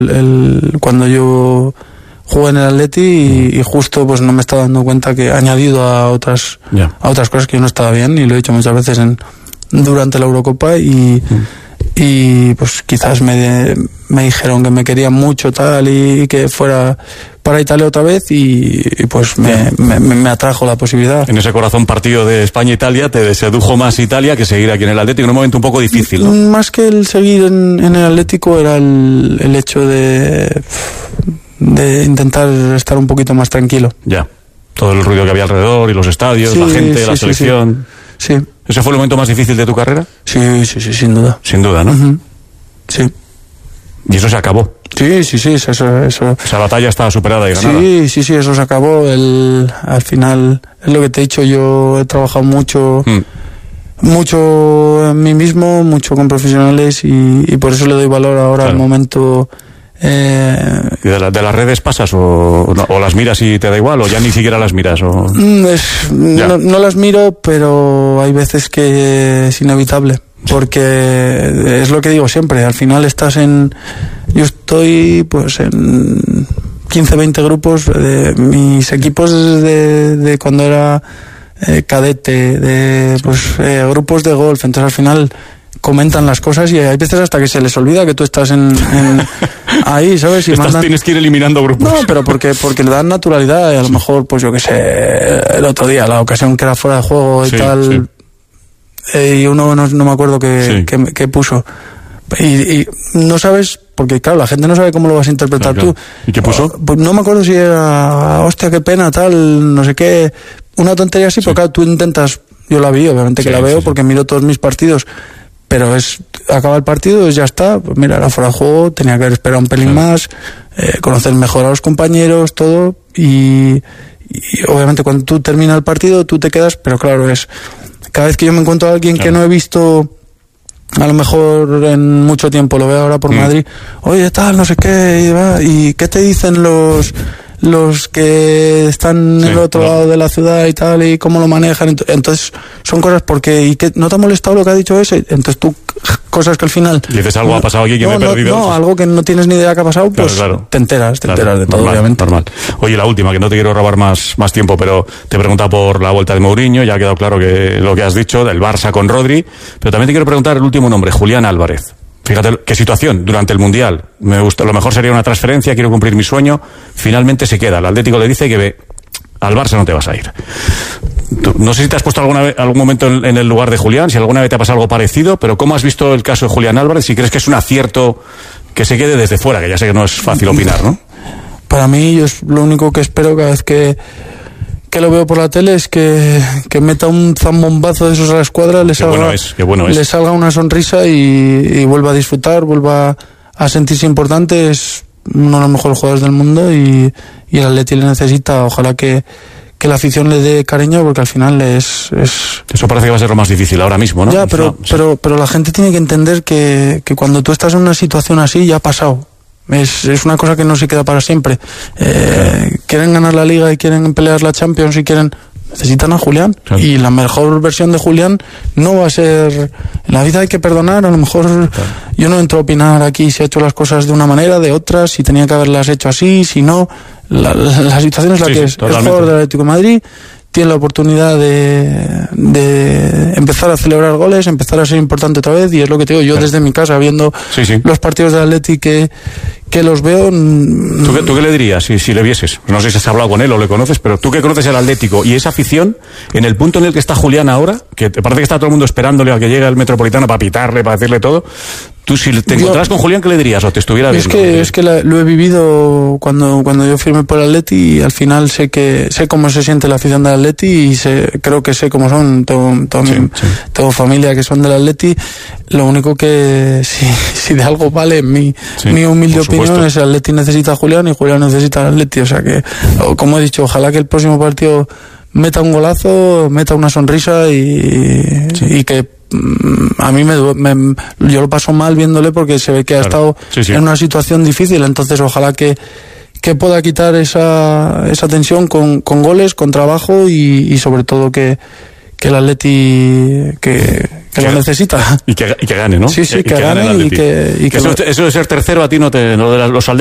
cuando yo jugué en el Atleti y justo pues no me estaba dando cuenta que he añadido a otras cosas que yo no estaba bien, y lo he hecho muchas veces durante la Eurocopa y pues quizás me dijeron que me querían mucho tal y que fuera para Italia otra vez y pues me atrajo la posibilidad. En ese corazón partido de España-Italia te sedujo más Italia que seguir aquí en el Atlético, en un momento un poco difícil, ¿no? Más que el seguir en el Atlético era el hecho de intentar estar un poquito más tranquilo. Ya, todo el ruido que había alrededor y los estadios, la gente, la selección. Sí. ¿Ese fue el momento más difícil de tu carrera? Sí, sin duda. Sin duda, ¿no? Uh-huh. Sí. Y eso se acabó. Sí, eso. Esa batalla estaba superada y ganada. Sí, eso se acabó. Al final, es lo que te he dicho, yo he trabajado mucho en mí mismo, mucho con profesionales y por eso le doy valor ahora al momento. ¿De las redes pasas o las miras y te da igual o ya ni siquiera las miras? No las miro, pero hay veces que es inevitable, porque es lo que digo siempre, al final yo estoy pues en 15-20 grupos de mis equipos de cuando era cadete, grupos de golf, entonces al final comentan las cosas y hay veces hasta que se les olvida que tú estás ahí, ¿sabes? Y tienes que ir eliminando grupos. No, pero porque le dan naturalidad y a lo mejor, pues yo qué sé, el otro día, la ocasión que era fuera de juego y tal, y uno no me acuerdo qué puso. Y no sabes, porque claro, la gente no sabe cómo lo vas a interpretar tú. ¿Y qué puso? Pues no me acuerdo si era, hostia, qué pena, tal, no sé qué, una tontería así, porque claro, tú intentas, yo la vi, obviamente que la veo, porque miro todos mis partidos, pero acaba el partido, ya está, pues mira, era fuera de juego, tenía que haber esperado un pelín más, conocer mejor a los compañeros, todo, y obviamente cuando tú terminas el partido, tú te quedas, pero claro, cada vez que yo me encuentro a alguien que no he visto, a lo mejor en mucho tiempo, lo veo ahora por Madrid, oye, tal, no sé qué, y qué te dicen los que están en el otro lado de la ciudad y tal, y cómo lo manejan. Entonces son cosas ¿y que no te ha molestado lo que ha dicho ese? Entonces tú, cosas que al final dices, algo ha pasado aquí que me he perdido. No, algo que no tienes ni idea que ha pasado, pues claro. te enteras de todo, normal, obviamente. Normal. Oye, la última, que no te quiero robar más tiempo, pero te he preguntado por la vuelta de Mourinho, ya ha quedado claro que lo que has dicho del Barça con Rodri, pero también te quiero preguntar el último nombre, Julián Álvarez. Fíjate qué situación durante el Mundial. Me gusta, lo mejor sería una transferencia, quiero cumplir mi sueño. Finalmente se queda. El Atlético le dice que al Barça no te vas a ir. No sé si te has puesto algún momento en el lugar de Julián, si alguna vez te ha pasado algo parecido, pero ¿cómo has visto el caso de Julián Álvarez? Si crees que es un acierto que se quede desde fuera, que ya sé que no es fácil opinar, ¿no? Para mí, yo es lo único que espero cada vez que lo veo por la tele es que meta un zambombazo de esos a la escuadra, le salga una sonrisa y vuelva a disfrutar, vuelva a sentirse importante. Es uno de los mejores jugadores del mundo y el Atleti le necesita. Ojalá que la afición le dé cariño, porque al final es... Eso parece que va a ser lo más difícil ahora mismo, ¿no? Ya, pero la gente tiene que entender que cuando tú estás en una situación así, ya ha pasado. Es una cosa que no se queda para siempre. Quieren ganar la Liga y quieren pelear la Champions y necesitan a Julián. Claro. Y la mejor versión de Julián no va a ser... En la vida hay que perdonar, a lo mejor yo no entro a opinar aquí si ha hecho las cosas de una manera, de otra, si tenía que haberlas hecho así, si no. La situación es la que es. El jugador del Atlético de Madrid tiene la oportunidad de empezar a celebrar goles, empezar a ser importante otra vez, y es lo que te digo, yo desde mi casa, viendo los partidos del Atleti que los veo... ¿Tú qué le dirías si le vieses? No sé si has hablado con él o le conoces, pero tú que conoces el Atlético y esa afición, en el punto en el que está Julián ahora, que te parece que está todo el mundo esperándole a que llegue el Metropolitano para pitarle, para decirle todo, tú si te encontrás con Julián, ¿qué le dirías? ¿O te estuviera viendo? Es que lo he vivido cuando yo firmé por el Atleti, y al final sé cómo se siente la afición del Atleti, y creo que sé cómo son, tengo familia que son del Atleti. Lo único que si de algo vale mi humilde opinión es el Atleti necesita a Julián y Julián necesita al Atleti. O sea que, como he dicho, ojalá que el próximo partido meta un golazo, meta una sonrisa y que a mí yo lo paso mal viéndole, porque se ve que ha estado en una situación difícil. Entonces ojalá que pueda quitar esa tensión con goles, con trabajo y sobre todo que el Atleti Que lo necesita. Y que gane, ¿no? Sí, que gane y que eso de ser tercero a ti no te... Lo de los